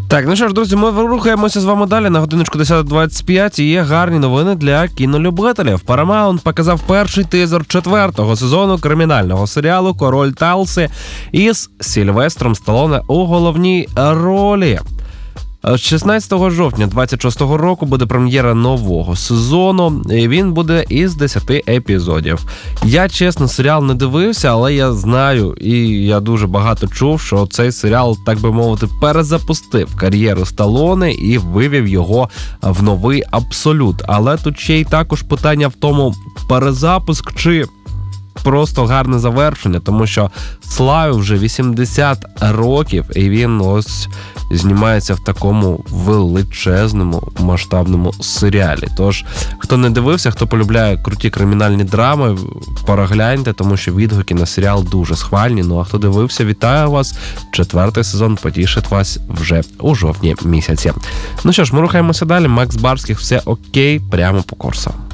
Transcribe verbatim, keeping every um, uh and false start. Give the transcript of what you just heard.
Так, ну що ж, друзі, ми рухаємося з вами далі на годиночку десята двадцять п'ять, і є гарні новини для кінолюбителів. Paramount показав перший тизер четвертого сезону кримінального серіалу «Король Талси» із Сільвестром Сталлоне у головній ролі. шістнадцятого жовтня двадцять шостого року буде прем'єра нового сезону, і він буде із десяти епізодів. Я, чесно, серіал не дивився, але я знаю, і я дуже багато чув, що цей серіал, так би мовити, перезапустив кар'єру Сталлоне і вивів його в новий абсолют. Але тут ще й також питання в тому, перезапуск чи просто гарне завершення, тому що Славі вже вісімдесят років, і він ось знімається в такому величезному масштабному серіалі. Тож, хто не дивився, хто полюбляє круті кримінальні драми, перегляньте, тому що відгуки на серіал дуже схвальні. Ну а хто дивився, вітаю вас. Четвертий сезон потішить вас вже у жовтні місяці. Ну що ж, ми рухаємося далі. Макс Барських, все окей, прямо по курсу.